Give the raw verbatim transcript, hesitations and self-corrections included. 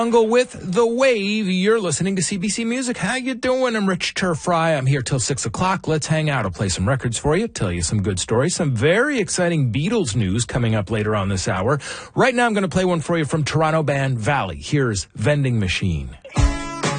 Jungle with The Wave. You're listening to C B C Music. How you doing? I'm Rich Turfry. I'm here till six o'clock. Let's hang out. I'll play some records for you, tell you some good stories, some very exciting Beatles news coming up later on this hour. Right now, I'm going to play one for you from Toronto band Valley. Here's Vending Machine.